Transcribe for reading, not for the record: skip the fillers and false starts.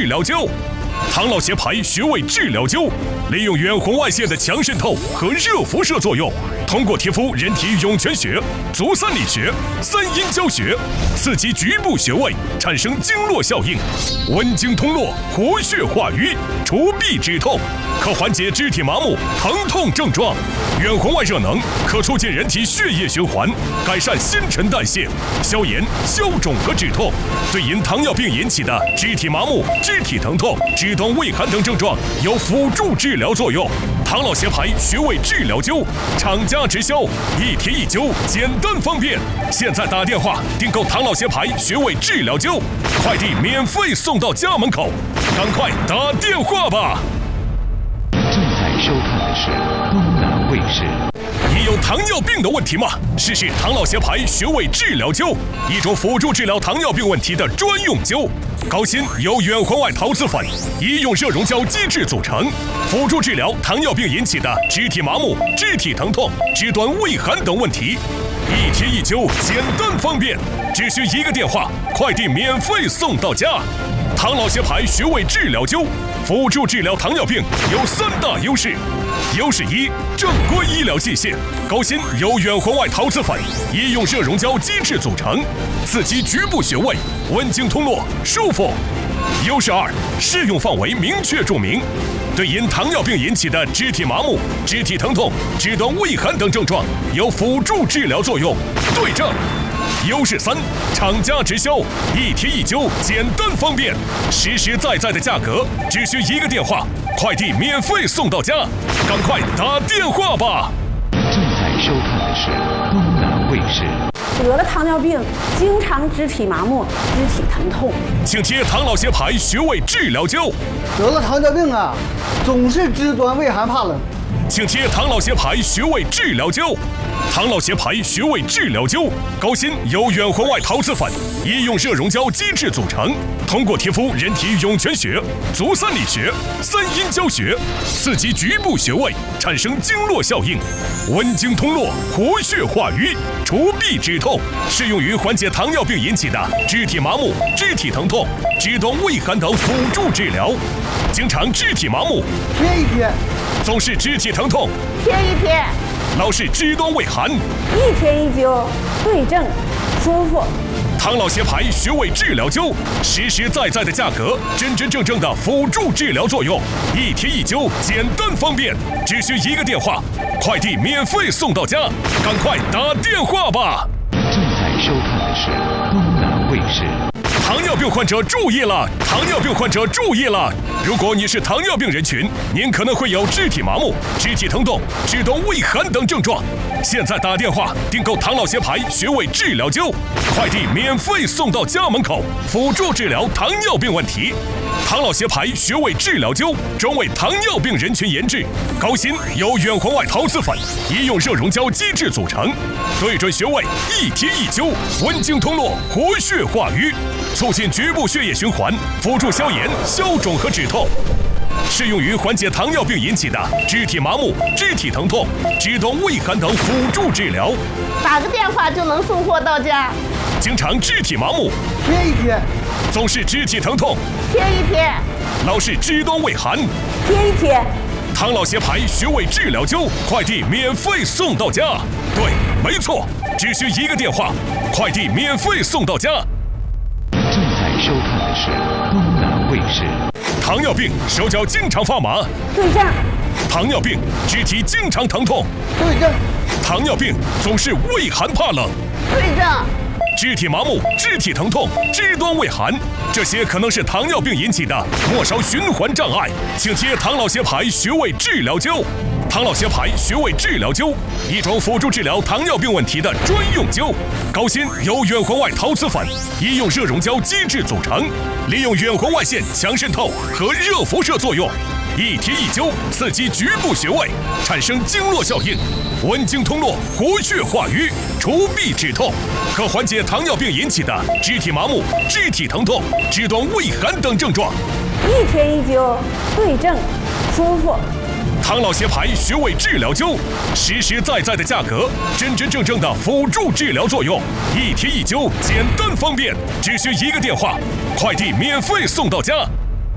疗灸。唐老斜排穴位治疗灸，利用远红外线的强渗透和热辐射作用，通过贴敷人体涌泉穴、足三里穴、三阴交穴，刺激局部穴位，产生经络效应，温经通络，活血化瘀，除痹止痛，可缓解肢体麻木、疼痛症状。远红外热能可促进人体血液循环，改善新陈代谢，消炎、消肿和止痛，对因糖尿病引起的肢体麻木、肢体疼痛、肢端畏寒等症状有辅助治疗作用。唐老斜排穴位治疗灸，厂家直销，一贴一灸，简单方便。现在打电话订购唐老斜排穴位治疗灸，快递免费送到家门口，赶快打电话吧！ 正在收看的是东南卫视。 你有糖尿病的问题吗？试试唐老斜排穴位治疗灸，一种辅助治疗糖尿病问题的专用灸。高锌由远红外陶瓷粉、医用热熔胶基质组成，辅助治疗糖尿病引起的肢体麻木、肢体疼痛、肢端畏寒等问题。一贴一灸，简单方便，只需一个电话，快递免费送到家。唐老斜排穴位治疗灸，辅助治疗糖尿病有3大优势。优势1：正规医疗器械，高锌由远红外陶瓷粉、医用热熔胶基质组成，刺激局部穴位，温经通络，舒服。优势2：适用范围明确注明，对因糖尿病引起的肢体麻木、肢体疼痛、肢端畏寒等症状有辅助治疗作用。对症。优势3：厂家直销，一贴一灸，简单方便，实实在在的价格，只需一个电话，快递免费送到家，赶快打电话吧！ 正在收看的是东南卫视。 得了糖尿病，经常肢体麻木、肢体疼痛， 请贴唐老斜排穴位治疗灸。 得了糖尿病啊，总是肢端畏寒怕冷， 请贴唐老斜排穴位治疗灸。唐老斜排穴位治疗灸，高锌由远红外陶瓷粉、医用热熔胶基质组成，通过贴敷人体涌泉穴、足三里穴、三阴交穴，刺激局部穴位，产生经络效应，温经通络，活血化瘀，除痹止痛，适用于缓解糖尿病引起的肢体麻木、肢体疼痛、肢端畏寒等辅助治疗。经常肢体麻木， 贴一贴； 总是肢体疼痛， 贴一贴； 老是肢端畏寒， 一贴一灸，对症，舒服。 唐老斜排穴位治疗灸，实实在在的价格，真真正正的辅助治疗作用，一贴一灸，简单方便，只需一个电话，快递免费送到家，赶快打电话吧！ 正在收看的是东南卫视。 糖尿病患者注意了！糖尿病患者注意了！如果你是糖尿病人群，您可能会有肢体麻木、肢体疼痛、肢端畏寒等症状。现在打电话订购唐老斜排穴位治疗灸，快递免费送到家门口，辅助治疗糖尿病问题。唐老斜排穴位治疗灸专为糖尿病人群研制，高锌由远红外陶瓷粉、医用热熔胶基质组成，对准穴位一贴一灸，温经通络，活血化瘀，促进局部血液循环，辅助消炎、消肿和止痛，适用于缓解糖尿病引起的肢体麻木、肢体疼痛、肢端畏寒等辅助治疗。 打个电话就能送货到家。 经常肢体麻木， 贴一贴； 总是肢体疼痛， 贴一贴； 老是肢端畏寒， 贴一贴。 唐老斜排穴位治疗灸，快递免费送到家。对，没错，只需一个电话，快递免费送到家。 正在收看的是东南卫视。 糖尿病手脚经常发麻， 对症。 糖尿病肢体经常疼痛， 对症。 糖尿病总是畏寒怕冷， 对症。 肢体麻木、肢体疼痛、肢端畏寒，这些可能是糖尿病引起的末梢循环障碍，请贴唐老斜排穴位治疗灸。唐老斜排穴位治疗灸，一种辅助治疗糖尿病问题的专用灸。高锌由远红外陶瓷粉、医用热熔胶基质组成，利用远红外线强渗透和热辐射作用，一贴一灸，刺激局部穴位，产生经络效应，温经通络，活血化瘀，除痹止痛，可缓解糖尿病引起的肢体麻木、肢体疼痛、肢端畏寒等症状。 一贴一灸，对症，舒服。 唐老斜排穴位治疗灸，实实在在的价格，真真正正的辅助治疗作用，一贴一灸，简单方便，只需一个电话，快递免费送到家。